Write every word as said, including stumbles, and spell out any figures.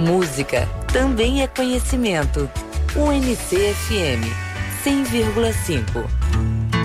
Música também é conhecimento. U N C F M cem vírgula cinco.